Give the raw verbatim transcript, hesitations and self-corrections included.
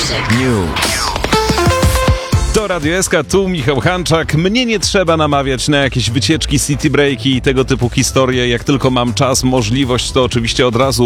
News. To Radio S K, tu Michał Hanczak. Mnie nie trzeba namawiać na jakieś wycieczki, city breaki i tego typu historie. Jak tylko mam czas, możliwość, to oczywiście od razu